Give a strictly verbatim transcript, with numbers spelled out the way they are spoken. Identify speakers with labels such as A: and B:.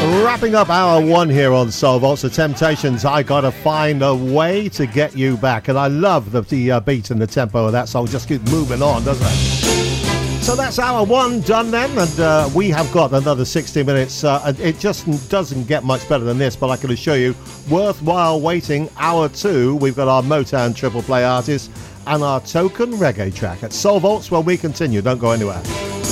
A: Wrapping up hour one here on Soul Vaults, The Temptations, I Gotta Find a Way to Get You Back. And I love the, the uh, beat and the tempo of that song. Just keeps moving on, doesn't it? So that's hour one done then, and uh, we have got another sixty minutes. Uh, it just doesn't get much better than this, but I can assure you, worthwhile waiting. Hour two, we've got our Motown triple play artist and our token reggae track at Soul Vaults, where we continue. Don't go anywhere.